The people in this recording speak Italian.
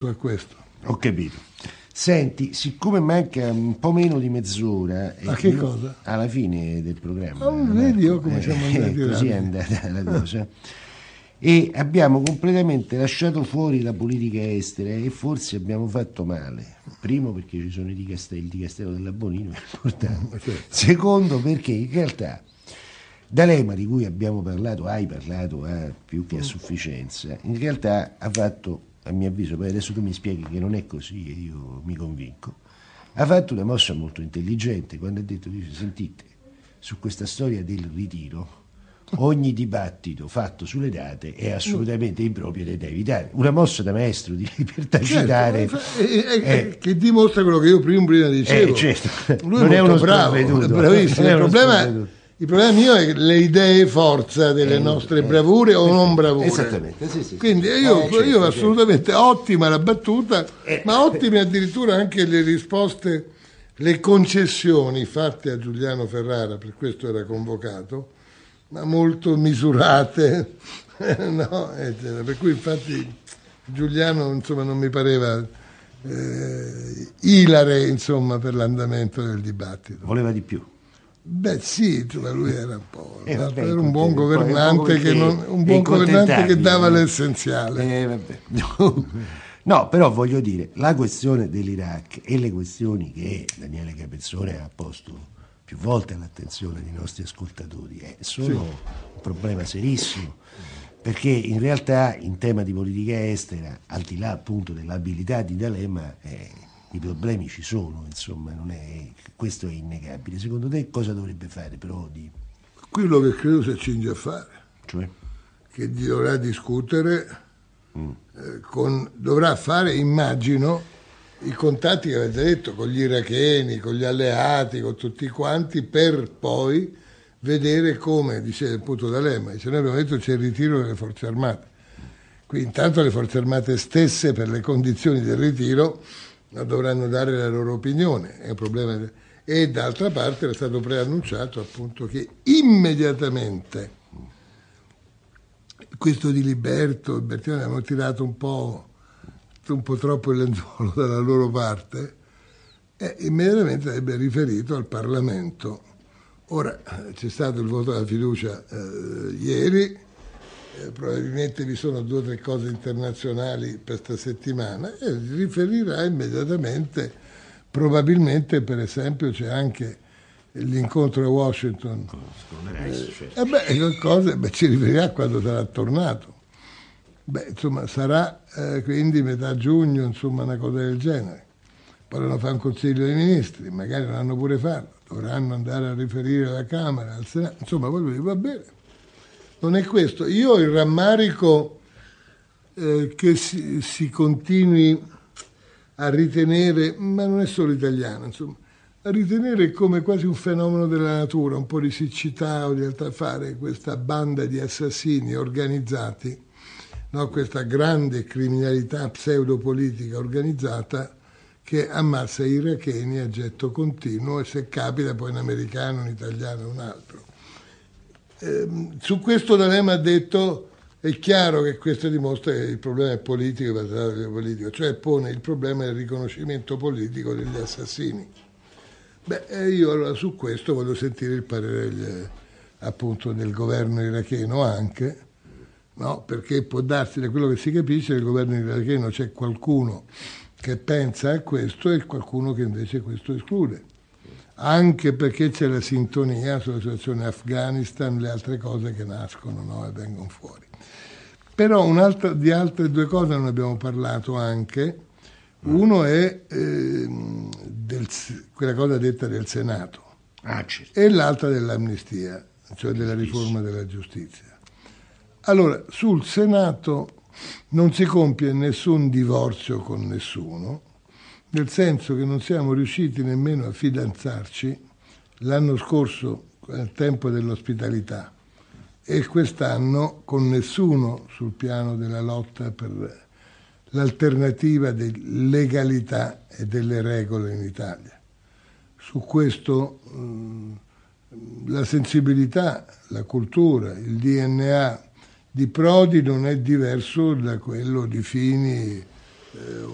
a questo. Ho capito. Senti, siccome manca un po' meno di mezz'ora... Ma che cosa? Alla fine del programma. Vedi io come siamo andati così è andata la cosa. E abbiamo completamente lasciato fuori la politica estera e forse abbiamo fatto male. Primo perché ci sono il Dicastero della Bonino, è importante. Secondo perché in realtà D'Alema, di cui abbiamo parlato, hai parlato più che a sufficienza, in realtà ha fatto, a mio avviso, poi adesso tu mi spieghi che non è così e io mi convinco, ha fatto una mossa molto intelligente quando ha detto, dice, sentite, su questa storia del ritiro ogni dibattito fatto sulle date è assolutamente improprio ed è da evitare. Una mossa da maestro, direi, per tacitare. Certo, che dimostra quello che io prima dicevo. Certo. Lui non è uno bravo, è bravissimo. Il problema mio è le idee forza delle nostre bravure o non bravure. Esattamente. Sì. Quindi io assolutamente ottima la battuta, ma ottime addirittura anche le risposte, le concessioni fatte a Giuliano Ferrara, per questo era convocato, ma molto misurate, no? Per cui infatti Giuliano insomma non mi pareva ilare insomma per l'andamento del dibattito. Voleva di più. Beh sì, insomma, lui era un po' era un buon governante che dava l'essenziale. No, però voglio dire, la questione dell'Iraq e le questioni che Daniele Capezzone ha posto più volte all'attenzione dei nostri ascoltatori sono un problema serissimo, perché in realtà in tema di politica estera, al di là appunto dell'abilità di D'Alema, i problemi ci sono, insomma, questo è innegabile. Secondo te cosa dovrebbe fare Prodi? Quello che credo si accinge a fare, cioè? Che dovrà discutere dovrà fare, immagino, i contatti che avete detto con gli iracheni, con gli alleati, con tutti quanti, per poi vedere come, dice appunto D'Alema, noi abbiamo detto c'è il ritiro delle forze armate, quindi intanto le forze armate stesse per le condizioni del ritiro dovranno dare la loro opinione, è un problema, e d'altra parte era stato preannunciato appunto che immediatamente questo di Bertione hanno tirato un po' troppo il lenzuolo dalla loro parte e immediatamente avrebbe riferito al Parlamento. Ora c'è stato il voto della fiducia ieri, probabilmente vi sono 2 o 3 cose internazionali per questa settimana e riferirà immediatamente, probabilmente per esempio c'è anche l'incontro a Washington ci riferirà quando sarà tornato. Insomma sarà quindi metà giugno, insomma una cosa del genere. Poi dovranno fare un consiglio dei ministri, magari dovranno pure farlo, dovranno andare a riferire alla Camera, al Senato, insomma va bene. Non è questo. Io ho il rammarico che si continui a ritenere, ma non è solo italiano, insomma, a ritenere come quasi un fenomeno della natura, un po' di siccità o di altra fare, questa banda di assassini organizzati, no? Questa grande criminalità pseudopolitica organizzata che ammazza i iracheni a getto continuo e se capita poi un americano, un italiano, un altro. Su questo D'Alema ha detto è chiaro che questo dimostra che il problema è politico, cioè pone il problema del riconoscimento politico degli assassini. Io allora su questo voglio sentire il parere appunto del governo iracheno anche, no? Perché può darsi, da quello che si capisce, nel governo iracheno c'è qualcuno che pensa a questo e qualcuno che invece questo esclude, anche perché c'è la sintonia sulla situazione Afghanistan, le altre cose che nascono, no? E vengono fuori. Però di altre 2 cose non abbiamo parlato anche. Uno è quella cosa detta del Senato e l'altra dell'amnistia, cioè della riforma della giustizia. Allora, sul Senato non si compie nessun divorzio con nessuno, nel senso che non siamo riusciti nemmeno a fidanzarci l'anno scorso al tempo dell'ospitalità e quest'anno con nessuno sul piano della lotta per l'alternativa di legalità e delle regole in Italia. Su questo la sensibilità, la cultura, il DNA di Prodi non è diverso da quello di Fini